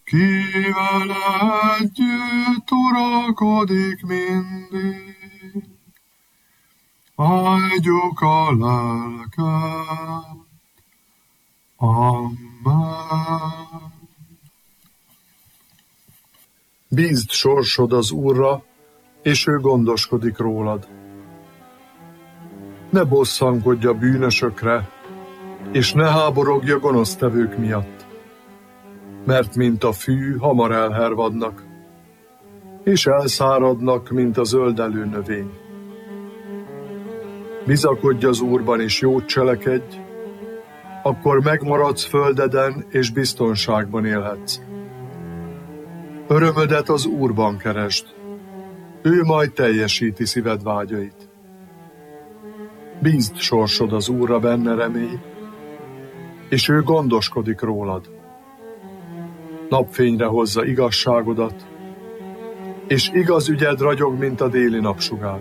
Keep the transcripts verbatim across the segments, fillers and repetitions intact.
kivel együtt uralkodik mindig, áldjuk a lelket. Amen. Bízd sorsod az Úrra, és ő gondoskodik rólad. Ne bosszankodj a bűnösökre, és ne háborogj a gonosztevők miatt, mert mint a fű, hamar elhervadnak, és elszáradnak, mint a zöldelő növény. Bizakodj az Úrban, és jót cselekedj, akkor megmaradsz földeden, és biztonságban élhetsz. Örömödet az Úrban keresd, ő majd teljesíti szíved vágyait. Bízd sorsod az Úrra, benne remélj, és ő gondoskodik rólad. Napfényre hozza igazságodat, és igaz ügyed ragyog, mint a déli napsugár.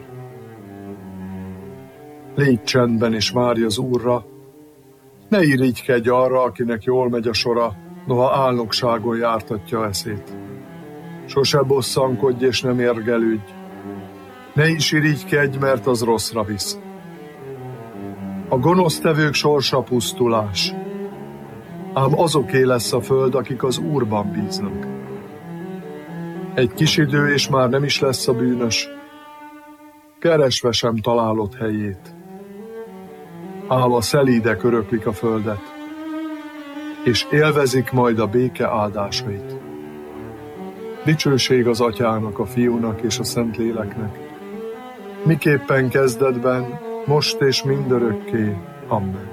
Légy csendben, és várj az Úrra, ne irigykedj arra, akinek jól megy a sora, noha álnokságon jártatja eszét. Sose bosszankodj, és nem érgelődj, ne is irigykedj, mert az rosszra visz. A gonosztevők sorsa pusztulás, ám azoké lesz a föld, akik az Úrban bíznak. Egy kis idő, és már nem is lesz a bűnös, keresve sem találod helyét. Ám a szelídek öröklik a földet, és élvezik majd a béke áldásait. Dicsőség az Atyának, a Fiúnak és a Szentléleknek, miképpen kezdetben, most és mindörökké. Amen.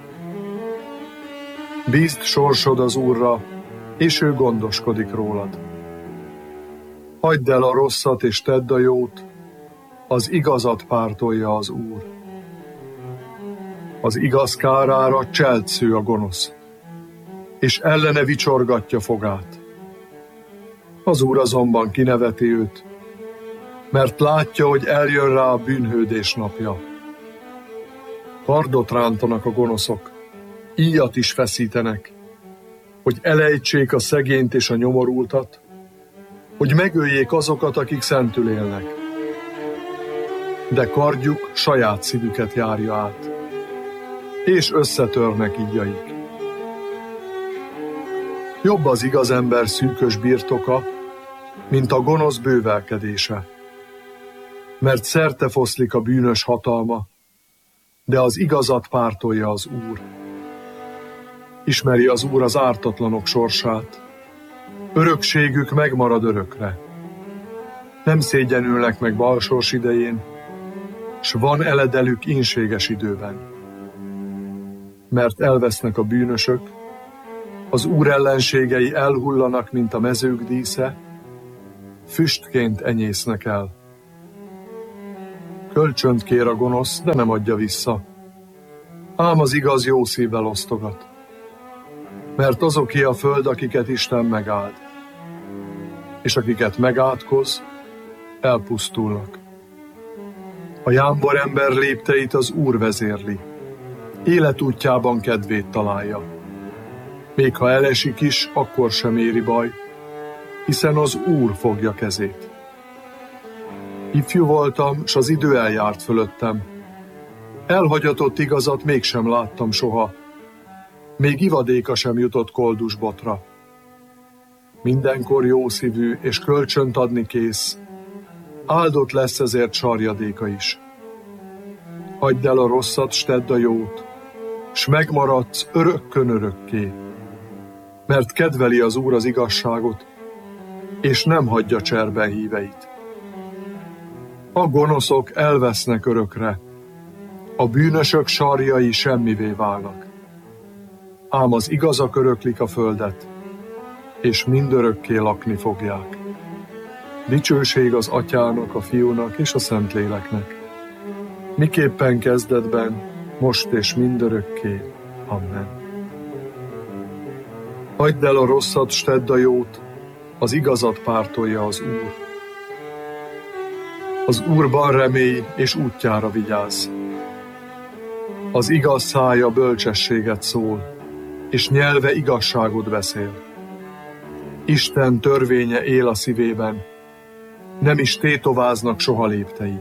Bízd sorsod az Úrra, és ő gondoskodik rólad. Hagyd el a rosszat, és tedd a jót, az igazat pártolja az Úr. Az igaz kárára cseltsző a gonosz, és ellene vicsorgatja fogát. Az Úr azonban kineveti őt, mert látja, hogy eljön rá a bűnhődés napja. Kardot rántanak a gonoszok, íjat is feszítenek, hogy elejtsék a szegényt és a nyomorultat, hogy megöljék azokat, akik szentül élnek. De kardjuk saját szívüket járja át, és összetörnek íjaik. Jobb az igaz ember szűkös birtoka, mint a gonosz bővelkedése, mert szerte foszlik a bűnös hatalma, de az igazat pártolja az Úr. Ismeri az Úr az ártatlanok sorsát, örökségük megmarad örökre. Nem szégyenülnek meg balsors idején, s van eledelük ínséges időben. Mert elvesznek a bűnösök, az Úr ellenségei elhullanak, mint a mezők dísze, füstként enyésznek el. Kölcsönt kér a gonosz, de nem adja vissza, ám az igaz jó szívvel osztogat. Mert azoké a föld, akiket Isten megáld, és akiket megátkoz, elpusztulnak. A jámbor ember lépteit az Úr vezérli, életútjában kedvét találja. Még ha elesik is, akkor sem éri baj, hiszen az Úr fogja kezét. Ifjú voltam, s az idő eljárt fölöttem. Elhagyatott igazat mégsem láttam soha, még ivadéka sem jutott koldus botra. Mindenkor jószívű és kölcsönt adni kész, áldott lesz ezért sarjadéka is. Hagyd el a rosszat, s tedd a jót, s megmaradsz örökkön örökké, mert kedveli az Úr az igazságot, és nem hagyja cserben híveit. A gonoszok elvesznek örökre, a bűnösök sarjai semmivé válnak. Ám az igazak öröklik a földet, és mindörökké lakni fogják. Dicsőség az Atyának, a Fiúnak és a Szentléleknek, miképpen kezdetben, most és mindörökké. Amen. Hagyd el a rosszat, s tedd a jót, az igazat pártolja az Úr. Az Úrban remélj, és útjára vigyázz. Az igaz szája bölcsességet szól, és nyelve igazságot beszél. Isten törvénye él a szívében, nem is tétováznak soha léptei.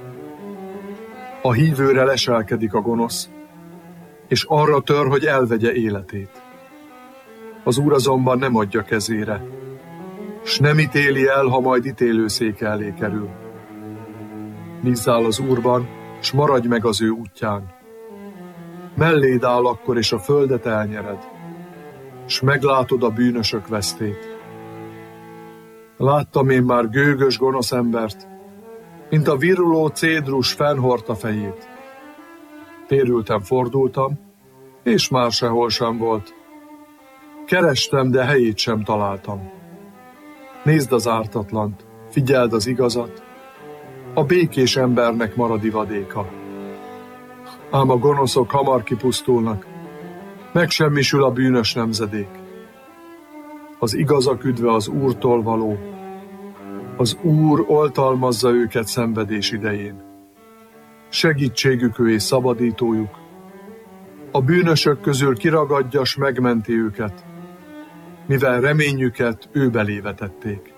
A hívőre leselkedik a gonosz, és arra tör, hogy elvegye életét. Az Úr azonban nem adja kezére, s nem ítéli el, ha majd ítélőszéke elé kerül. Bízzál az Úrban, s maradj meg az ő útján. Melléd áll akkor, és a földet elnyered, s meglátod a bűnösök vesztét. Láttam én már gőgös gonosz embert, mint a viruló cédrus fennhordta fejét. Térültem, fordultam, és már sehol sem volt. Kerestem, de helyét sem találtam. Nézd az ártatlant, figyeld az igazat, a békés embernek marad ivadéka. Ám a gonoszok hamar kipusztulnak, megsemmisül a bűnös nemzedék. Az igazak üdve az Úrtól való, az Úr oltalmazza őket szenvedés idején. Segítségük ő és szabadítójuk, a bűnösök közül kiragadja, s megmenti őket, mivel reményüket ő belé vetették.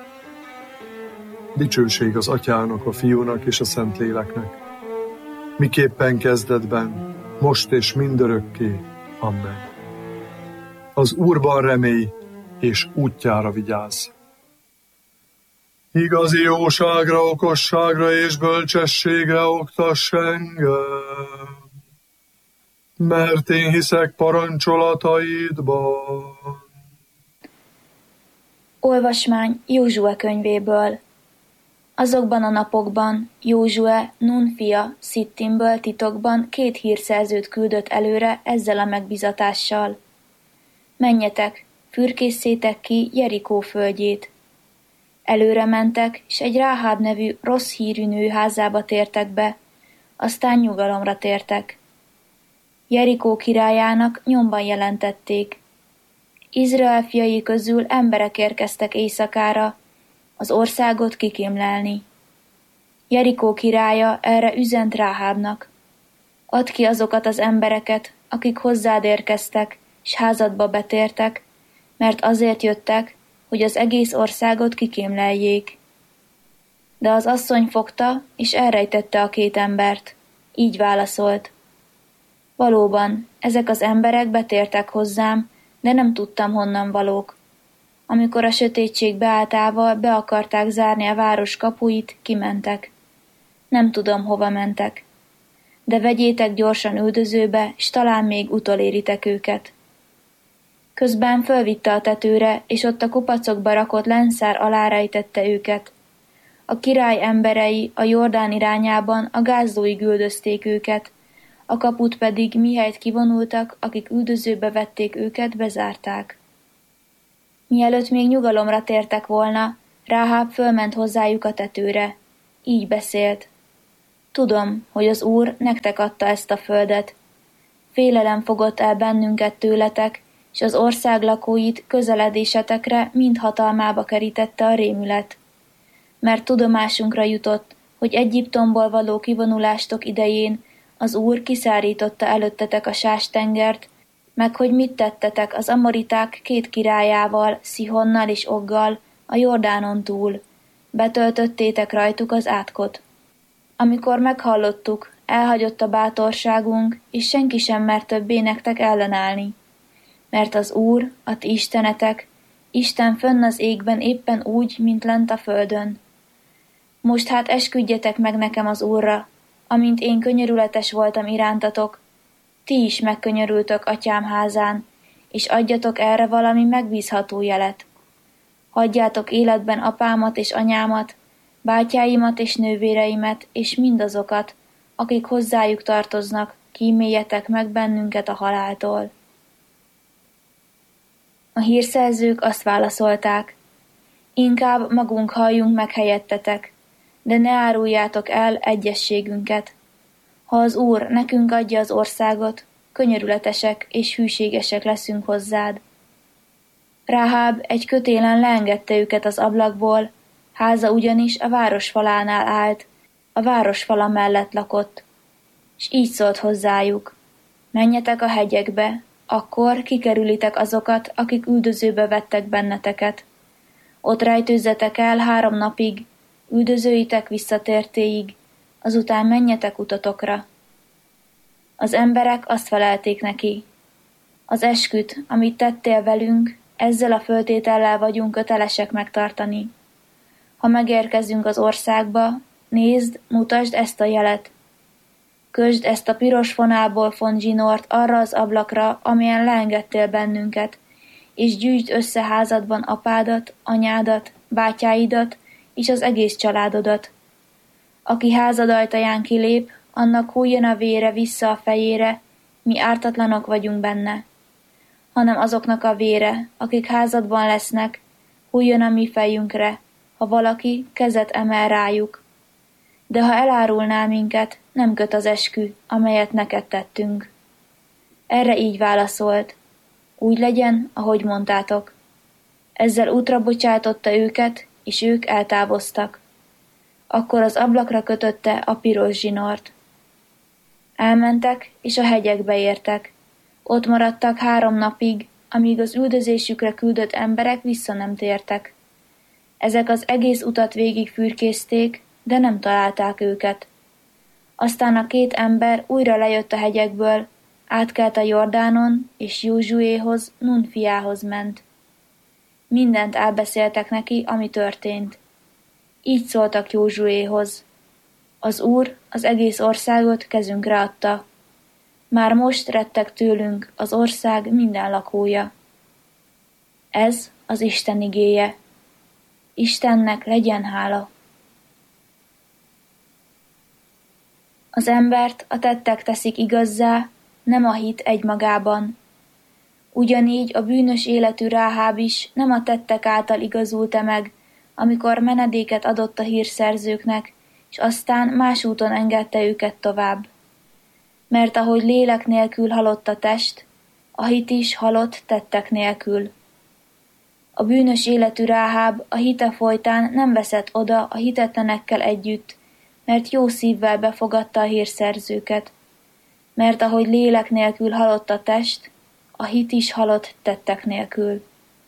Dicsőség az Atyának, a Fiúnak és a Szentléleknek, miképpen kezdetben, most és mindörökké. Amen. Az Úrban remélj, és útjára vigyázz. Igazi jóságra, okosságra és bölcsességre oktass engem, mert én hiszek parancsolataidban. Olvasmány Józsue könyvéből. Azokban a napokban Józsue, Nun fia, Szittimből titokban két hírszerzőt küldött előre ezzel a megbizatással. Menjetek, fürkésszétek ki Jerikó földjét. Előre mentek, s egy Ráháb nevű rossz hírű nő házába tértek be, aztán nyugalomra tértek. Jerikó királyának nyomban jelentették. Izrael fiai közül emberek érkeztek éjszakára, az országot kikémlelni. Jerikó királya erre üzent Ráhábnak. Add ki azokat az embereket, akik hozzád érkeztek, s házadba betértek, mert azért jöttek, hogy az egész országot kikémleljék. De az asszony fogta, és elrejtette a két embert. Így válaszolt. Valóban, ezek az emberek betértek hozzám, de nem tudtam, honnan valók. Amikor a sötétség beálltával be akarták zárni a város kapuit, kimentek. Nem tudom, hova mentek. De vegyétek gyorsan üldözőbe, s talán még utoléritek őket. Közben fölvitte a tetőre, és ott a kupacokba rakott lenszár alá rejtette őket. A király emberei a Jordán irányában a gázlóig üldözték őket, a kaput pedig mihelyt kivonultak, akik üldözőbe vették őket, bezárták. Mielőtt még nyugalomra tértek volna, Ráháb fölment hozzájuk a tetőre. Így beszélt. Tudom, hogy az Úr nektek adta ezt a földet. Félelem fogott el bennünket tőletek, és az ország lakóit közeledésetekre mind hatalmába kerítette a rémület. Mert tudomásunkra jutott, hogy Egyiptomból való kivonulástok idején az Úr kiszárította előttetek a Sástengert, meg hogy mit tettetek az amoriták két királyával, Szihonnal és Oggal a Jordánon túl. Betöltöttétek rajtuk az átkot. Amikor meghallottuk, elhagyott a bátorságunk, és senki sem mert többé nektek ellenállni. Mert az Úr, a ti istenetek, Isten fönn az égben éppen úgy, mint lent a földön. Most hát esküdjetek meg nekem az Úrra, amint én könyörületes voltam irántatok, ti is megkönyörültök atyám házán, és adjatok erre valami megbízható jelet. Hagyjátok életben apámat és anyámat, bátyáimat és nővéreimet, és mindazokat, akik hozzájuk tartoznak, kíméljetek meg bennünket a haláltól. A hírszerzők azt válaszolták, inkább magunk halljunk meg helyettetek, de ne áruljátok el egyességünket. Ha az Úr nekünk adja az országot, könyörületesek és hűségesek leszünk hozzád. Ráháb egy kötélen leengedte őket az ablakból, háza ugyanis a városfalánál állt, a városfala mellett lakott. És így szólt hozzájuk, menjetek a hegyekbe, akkor kikerülitek azokat, akik üldözőbe vettek benneteket. Ott rejtőzzetek el három napig, üldözőitek visszatértéig, azután menjetek utatokra. Az emberek azt felelték neki: az esküt, amit tettél velünk, ezzel a föltétellel vagyunk kötelesek megtartani. Ha megérkezünk az országba, nézd, mutasd ezt a jelet. Kösd ezt a piros fonálból font zsinort arra az ablakra, amelyen leengedtél bennünket, és gyűjtsd össze házadban apádat, anyádat, bátyáidat és az egész családodat. Aki házad ajtaján kilép, annak hújjon a vére vissza a fejére, mi ártatlanok vagyunk benne. Hanem azoknak a vére, akik házadban lesznek, hújjon a mi fejünkre, ha valaki kezet emel rájuk. De ha elárulnál minket, nem köt az eskü, amelyet neked tettünk. Erre így válaszolt: úgy legyen, ahogy mondtátok. Ezzel útra bocsátotta őket, és ők eltávoztak. Akkor az ablakra kötötte a piros zsinort. Elmentek, és a hegyekbe értek. Ott maradtak három napig, amíg az üldözésükre küldött emberek vissza nem tértek. Ezek az egész utat végig fürkészték, de nem találták őket. Aztán a két ember újra lejött a hegyekből, átkelt a Jordánon, és Józsuéhoz, Nun fiához ment. Mindent elbeszéltek neki, ami történt. Így szóltak Józsuéhoz: az Úr az egész országot kezünkre adta. Már most retteg tőlünk az ország minden lakója. Ez az Isten igéje. Istennek legyen hála. Az embert a tettek teszik igazzá, nem a hit egymagában. Ugyanígy a bűnös életű Ráháb is nem a tettek által igazult-e meg, amikor menedéket adott a hírszerzőknek, és aztán más úton engedte őket tovább. Mert ahogy lélek nélkül halott a test, a hit is halott tettek nélkül. A bűnös életű Ráháb a hite folytán nem veszett oda a hitetlenekkel együtt, mert jó szívvel befogadta a hírszerzőket. Mert ahogy lélek nélkül halott a test, a hit is halott tettek nélkül.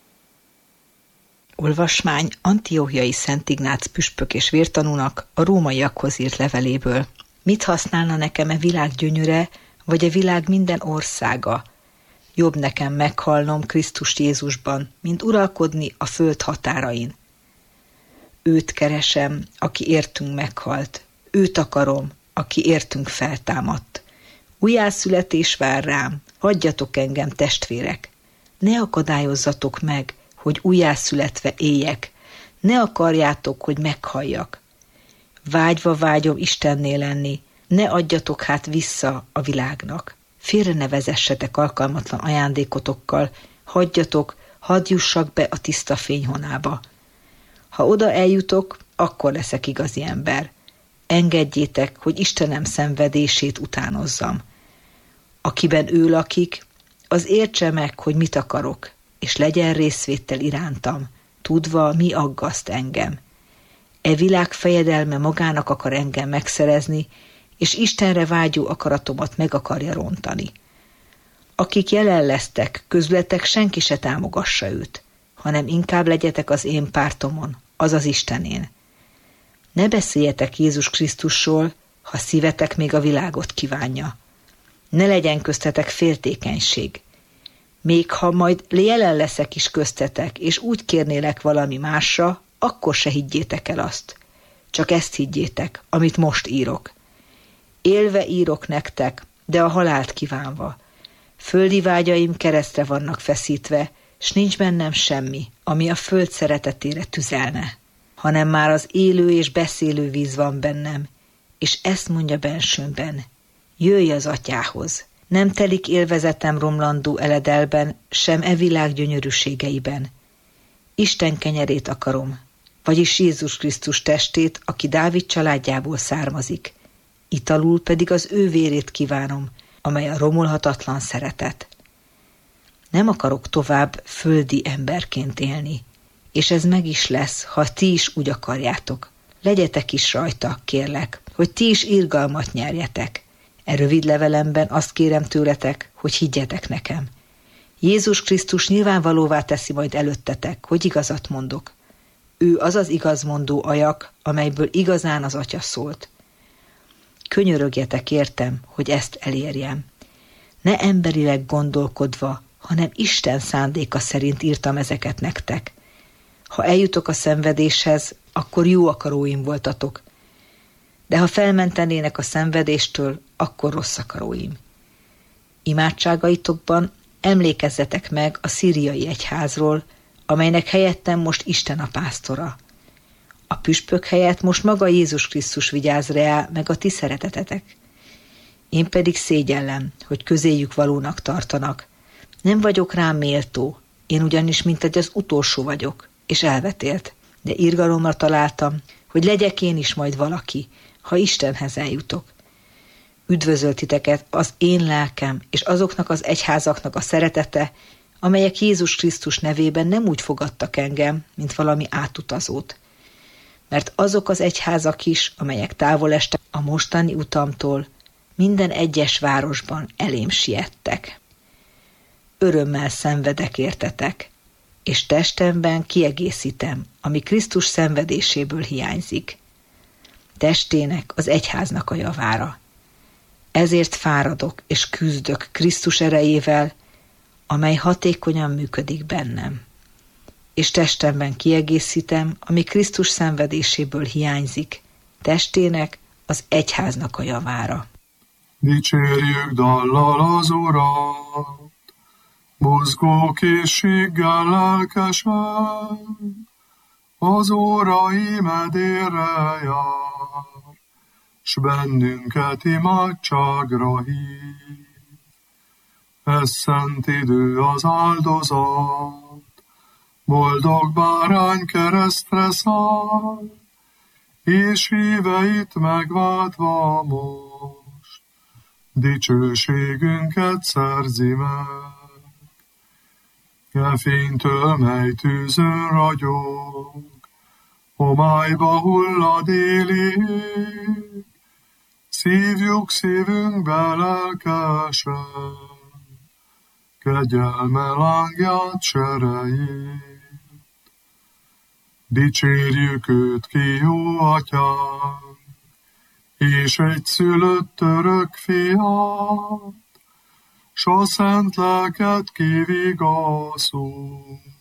Olvasmány Antiochiai Szent Ignác püspök és vértanúnak a rómaiakhoz írt leveléből. Mit használna nekem e világ gyönyöre, vagy a világ minden országa? Jobb nekem meghalnom Krisztus Jézusban, mint uralkodni a föld határain. Őt keresem, aki értünk meghalt. Őt akarom, aki értünk feltámadt. Újjászületés vár rám, hagyjatok engem, testvérek. Ne akadályozzatok meg, hogy újjászületve éljek. Ne akarjátok, hogy meghalljak. Vágyva vágyom Istennél lenni, ne adjatok hát vissza a világnak. Félre ne vezessetek alkalmatlan ajándékotokkal, hagyjatok, hadd jussak be a tiszta fényhonába. Ha oda eljutok, akkor leszek igazi ember. Engedjétek, hogy Istenem szenvedését utánozzam. Akiben ő lakik, az értse meg, hogy mit akarok, és legyen részvéttel irántam, tudva, mi aggaszt engem. E világ fejedelme magának akar engem megszerezni, és Istenre vágyó akaratomat meg akarja rontani. Akik jelen lesztek, közületek senki se támogassa őt, hanem inkább legyetek az én pártomon, azaz Istenén. Ne beszéljetek Jézus Krisztusról, ha szívetek még a világot kívánja. Ne legyen köztetek féltékenység. Még ha majd jelen leszek is köztetek, és úgy kérnélek valami másra, akkor se higgyétek el azt. Csak ezt higgyétek, amit most írok. Élve írok nektek, de a halált kívánva. Földi vágyaim keresztre vannak feszítve, s nincs bennem semmi, ami a föld szeretetére tüzelne, hanem már az élő és beszélő víz van bennem, és ezt mondja bensőmben: jöjj az atyához. Nem telik élvezetem romlandó eledelben, sem e világ gyönyörűségeiben. Isten kenyerét akarom, vagyis Jézus Krisztus testét, aki Dávid családjából származik. Italul pedig az ő vérét kívánom, amely a romolhatatlan szeretet. Nem akarok tovább földi emberként élni, és ez meg is lesz, ha ti is úgy akarjátok. Legyetek is rajta, kérlek, hogy ti is irgalmat nyerjetek. E rövid levelemben azt kérem tőletek, hogy higgyetek nekem. Jézus Krisztus nyilvánvalóvá teszi majd előttetek, hogy igazat mondok. Ő az az igazmondó ajak, amelyből igazán az Atya szólt. Könyörögjetek értem, hogy ezt elérjem. Ne emberileg gondolkodva, hanem Isten szándéka szerint írtam ezeket nektek. Ha eljutok a szenvedéshez, akkor jó akaróim voltatok. De ha felmentenének a szenvedéstől, akkor rossz akaróim. Imádságaitokban emlékezzetek meg a szíriai egyházról, amelynek helyettem most Isten a pásztora. A püspök helyett most maga Jézus Krisztus vigyáz rá, meg a ti szeretetetek. Én pedig szégyellem, hogy közéjük valónak tartanak. Nem vagyok rám méltó, én ugyanis mint egy az utolsó vagyok, és elvetélt, de irgalomra találtam, hogy legyek én is majd valaki, ha Istenhez eljutok. Üdvözöl titeket az én lelkem, és azoknak az egyházaknak a szeretete, amelyek Jézus Krisztus nevében nem úgy fogadtak engem, mint valami átutazót. Mert azok az egyházak is, amelyek távol estek a mostani utamtól, minden egyes városban elém siettek. Örömmel szenvedek értetek, és testemben kiegészítem, ami Krisztus szenvedéséből hiányzik. Testének, az egyháznak a javára. Ezért fáradok és küzdök Krisztus erejével, amely hatékonyan működik bennem. És testemben kiegészítem, ami Krisztus szenvedéséből hiányzik, testének, az egyháznak a javára. Dicsérjük dallal az Urat, mozgó készséggel lelkesen, az óra imedére jár, s bennünket imádságra hív. Ez szent idő az áldozat, boldog bárány keresztre száll, és híveit megváltva most, dicsőségünket szerzi meg. E fénytől, mely tűzön ragyog, homályba hullad éli, szívjuk szívünkbe lelkesen, kegyelme lángját serejét. Dicsérjük őt ki, jó atyánk, és egy szülött örök fiát, s a szent lelket kivigaszul.